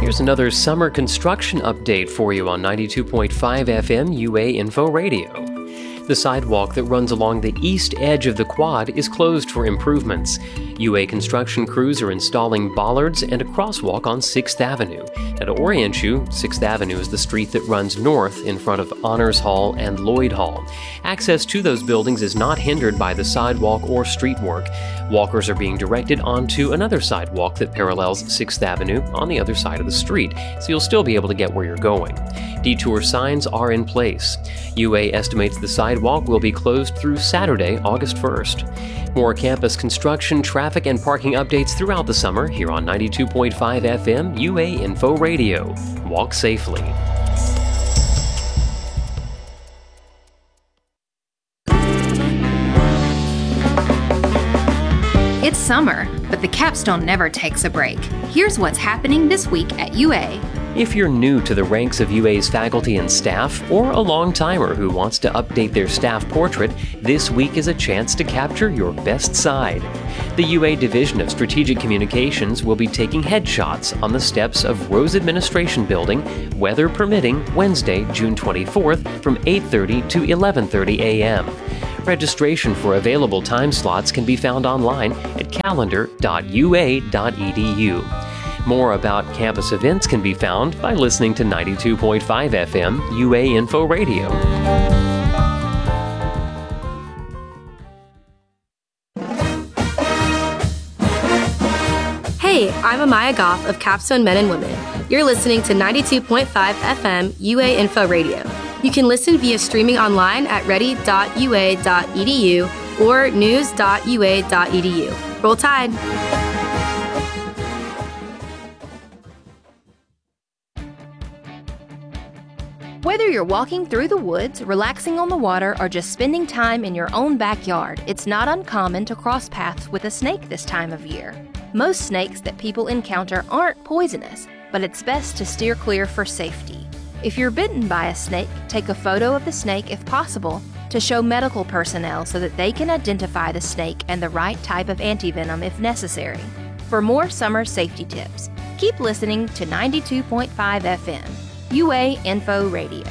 Here's another summer construction update for you on 92.5 FM UA Info Radio. The sidewalk that runs along the east edge of the quad is closed for improvements. UA construction crews are installing bollards and a crosswalk on 6th Avenue. Now, to orient you, 6th Avenue is the street that runs north in front of Honors Hall and Lloyd Hall. Access to those buildings is not hindered by the sidewalk or street work. Walkers are being directed onto another sidewalk that parallels 6th Avenue on the other side of the street, so you'll still be able to get where you're going. Detour signs are in place. UA estimates the sidewalk will be closed through Saturday, August 1st. More campus construction, traffic, and parking updates throughout the summer here on 92.5 FM UA Info Radio. Walk safely. It's summer, but the capstone never takes a break. Here's what's happening this week at UA. If you're new to the ranks of UA's faculty and staff, or a long-timer who wants to update their staff portrait, this week is a chance to capture your best side. The UA Division of Strategic Communications will be taking headshots on the steps of Rose Administration Building, weather permitting, Wednesday, June 24th from 8:30 to 11:30 a.m. Registration for available time slots can be found online at calendar.ua.edu. More about campus events can be found by listening to 92.5 FM UA Info Radio. Hey, I'm Amaya Goff of Capstone Men and Women. You're listening to 92.5 FM UA Info Radio. You can listen via streaming online at ready.ua.edu or news.ua.edu. Roll Tide! Whether you're walking through the woods, relaxing on the water, or just spending time in your own backyard, it's not uncommon to cross paths with a snake this time of year. Most snakes that people encounter aren't poisonous, but it's best to steer clear for safety. If you're bitten by a snake, take a photo of the snake if possible to show medical personnel so that they can identify the snake and the right type of antivenom if necessary. For more summer safety tips, keep listening to 92.5 FM. UA Info Radio.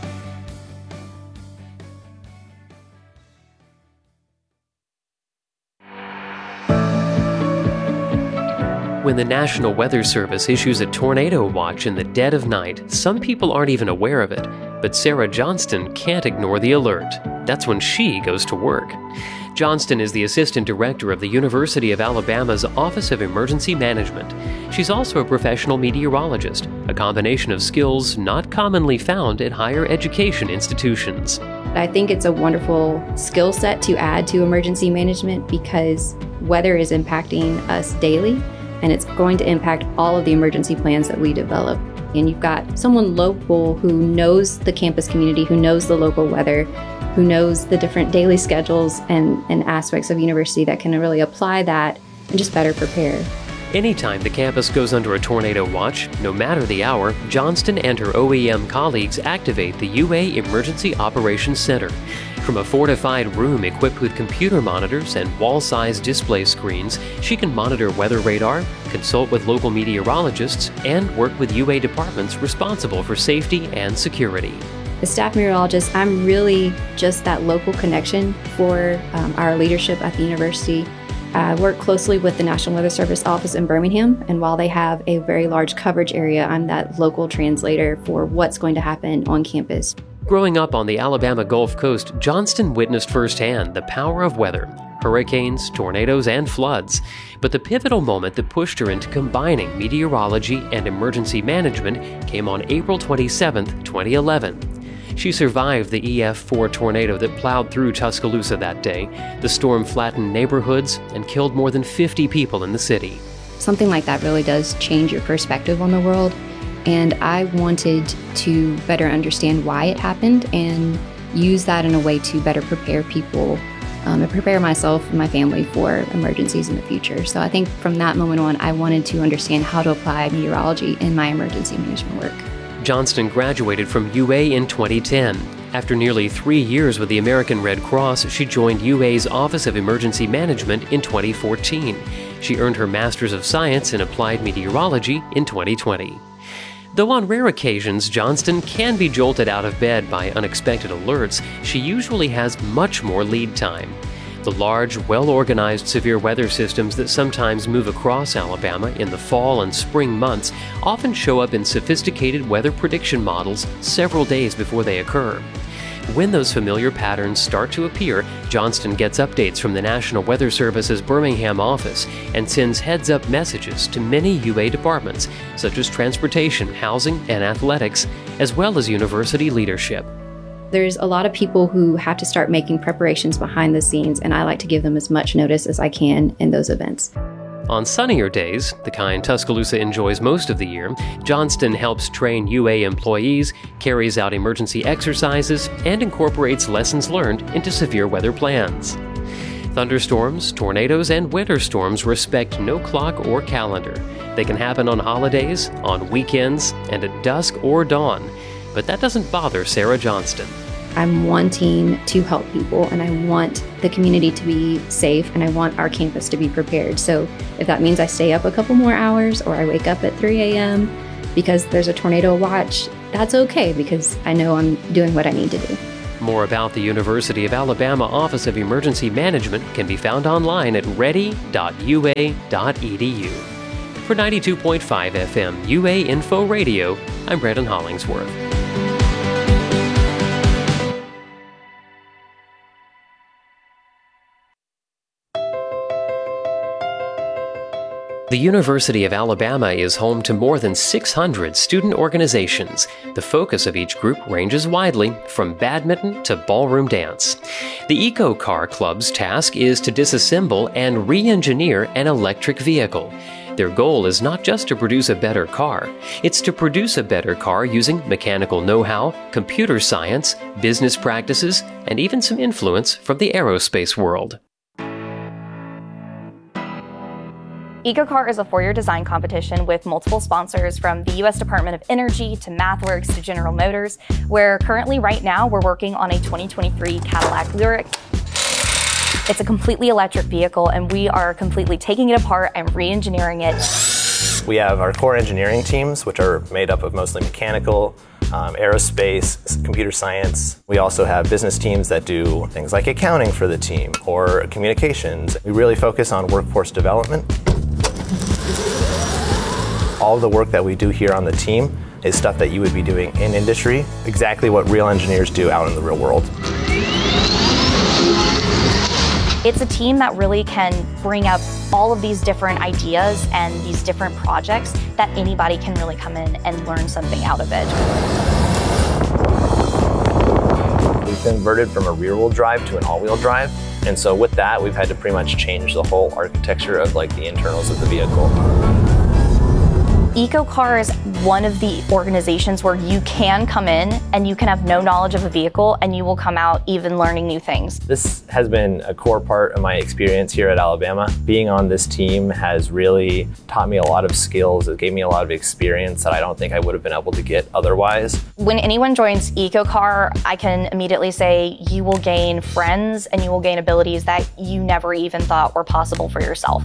When the National Weather Service issues a tornado watch in the dead of night, some people aren't even aware of it. But Sarah Johnston can't ignore the alert. That's when she goes to work. Johnston is the Assistant Director of the University of Alabama's Office of Emergency Management. She's also a professional meteorologist, a combination of skills not commonly found at higher education institutions. I think it's a wonderful skill set to add to emergency management because weather is impacting us daily, and it's going to impact all of the emergency plans that we develop. And you've got someone local who knows the campus community, who knows the local weather, who knows the different daily schedules and aspects of university that can really apply that and just better prepare. Anytime the campus goes under a tornado watch, no matter the hour, Johnston and her OEM colleagues activate the UA Emergency Operations Center. From a fortified room equipped with computer monitors and wall-sized display screens, she can monitor weather radar, consult with local meteorologists, and work with UA departments responsible for safety and security. As staff meteorologist, I'm really just that local connection for our leadership at the university. I work closely with the National Weather Service office in Birmingham, and while they have a very large coverage area, I'm that local translator for what's going to happen on campus. Growing up on the Alabama Gulf Coast, Johnston witnessed firsthand the power of weather, hurricanes, tornadoes, and floods. But the pivotal moment that pushed her into combining meteorology and emergency management came on April 27, 2011. She survived the EF4 tornado that plowed through Tuscaloosa that day. The storm flattened neighborhoods and killed more than 50 people in the city. Something like that really does change your perspective on the world. And I wanted to better understand why it happened and use that in a way to better prepare people and prepare myself and my family for emergencies in the future. So I think from that moment on, I wanted to understand how to apply meteorology in my emergency management work. Johnston graduated from UA in 2010. After nearly 3 years with the American Red Cross, she joined UA's Office of Emergency Management in 2014. She earned her Master's of Science in Applied Meteorology in 2020. Though on rare occasions Johnston can be jolted out of bed by unexpected alerts, she usually has much more lead time. The large, well-organized severe weather systems that sometimes move across Alabama in the fall and spring months often show up in sophisticated weather prediction models several days before they occur. When those familiar patterns start to appear, Johnston gets updates from the National Weather Service's Birmingham office and sends heads-up messages to many UA departments, such as transportation, housing, and athletics, as well as university leadership. There's a lot of people who have to start making preparations behind the scenes, and I like to give them as much notice as I can in those events. On sunnier days, the kind Tuscaloosa enjoys most of the year, Johnston helps train UA employees, carries out emergency exercises, and incorporates lessons learned into severe weather plans. Thunderstorms, tornadoes, and winter storms respect no clock or calendar. They can happen on holidays, on weekends, and at dusk or dawn. But that doesn't bother Sarah Johnston. I'm wanting to help people, and I want the community to be safe, and I want our campus to be prepared. So if that means I stay up a couple more hours or I wake up at 3 a.m. because there's a tornado watch, that's okay because I know I'm doing what I need to do. More about the University of Alabama Office of Emergency Management can be found online at ready.ua.edu. For 92.5 FM UA Info Radio, I'm Brandon Hollingsworth. The University of Alabama is home to more than 600 student organizations. The focus of each group ranges widely, from badminton to ballroom dance. The Eco Car Club's task is to disassemble and re-engineer an electric vehicle. Their goal is not just to produce a better car, it's to produce a better car using mechanical know-how, computer science, business practices, and even some influence from the aerospace world. EcoCar is a four-year design competition with multiple sponsors from the U.S. Department of Energy to MathWorks to General Motors, where currently right now we're working on a 2023 Cadillac Lyriq. It's a completely electric vehicle, and we are completely taking it apart and re-engineering it. We have our core engineering teams, which are made up of mostly mechanical, aerospace, computer science. We also have business teams that do things like accounting for the team or communications. We really focus on workforce development. All of the work that we do here on the team is stuff that you would be doing in industry, exactly what real engineers do out in the real world. It's a team that really can bring up all of these different ideas and these different projects that anybody can really come in and learn something out of it. We've converted from a rear-wheel drive to an all-wheel drive, and so with that, we've had to pretty much change the whole architecture of the internals of the vehicle. EcoCar is one of the organizations where you can come in and you can have no knowledge of a vehicle and you will come out even learning new things. This has been a core part of my experience here at Alabama. Being on this team has really taught me a lot of skills. It gave me a lot of experience that I don't think I would have been able to get otherwise. When anyone joins EcoCar, I can immediately say you will gain friends and you will gain abilities that you never even thought were possible for yourself.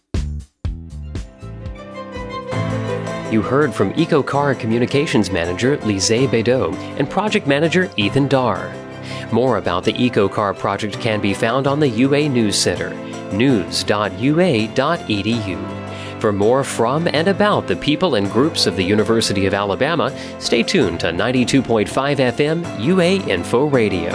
You heard from EcoCar Communications Manager Lise Bedeau and Project Manager Ethan Darr. More about the EcoCar project can be found on the UA News Center, news.ua.edu. For more from and about the people and groups of the University of Alabama, stay tuned to 92.5 FM UA Info Radio.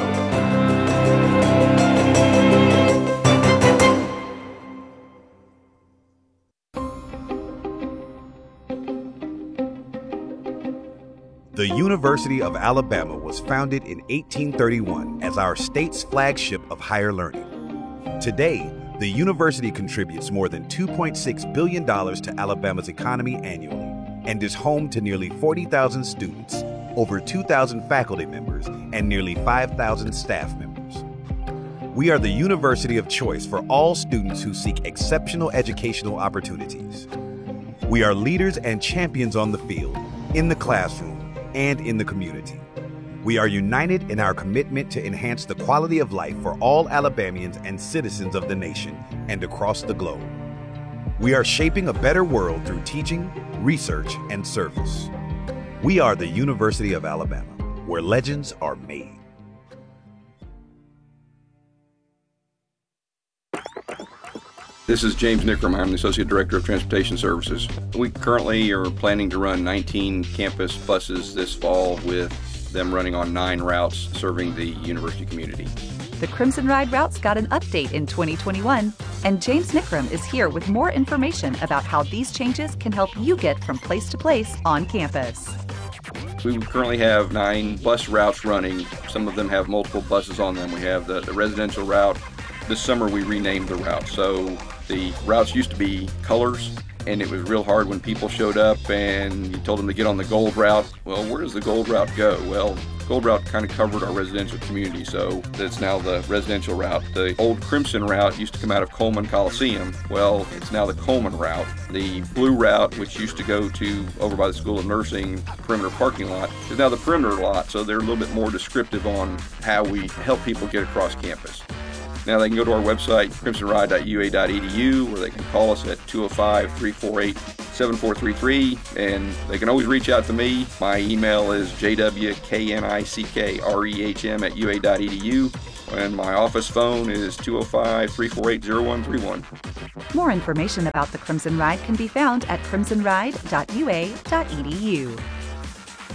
The University of Alabama was founded in 1831 as our state's flagship of higher learning. Today, the university contributes more than $2.6 billion to Alabama's economy annually and is home to nearly 40,000 students, over 2,000 faculty members, and nearly 5,000 staff members. We are the university of choice for all students who seek exceptional educational opportunities. We are leaders and champions on the field, in the classroom, and in the community. We are united in our commitment to enhance the quality of life for all Alabamians and citizens of the nation and across the globe. We are shaping a better world through teaching, research, and service. We are the University of Alabama, where legends are made. This is James Nickram. I'm the Associate Director of Transportation Services. We currently are planning to run 19 campus buses this fall, with them running on 9 routes serving the university community. The Crimson Ride routes got an update in 2021, and James Nickram is here with more information about how these changes can help you get from place to place on campus. We currently have 9 bus routes running. Some of them have multiple buses on them. We have the residential route. This summer we renamed the route. So the routes used to be colors, and it was real hard when people showed up and you told them to get on the gold route. Well, where does the gold route go? Well, gold route kind of covered our residential community, so that's now the residential route. The old Crimson route used to come out of Coleman Coliseum. Well, it's now the Coleman route. The blue route, which used to go to over by the School of Nursing perimeter parking lot, is now the perimeter lot, so they're a little bit more descriptive on how we help people get across campus. Now they can go to our website, crimsonride.ua.edu, or they can call us at 205-348-7433, and they can always reach out to me. My email is jwknickerehm@ua.edu, and my office phone is 205-348-0131. More information about the Crimson Ride can be found at crimsonride.ua.edu.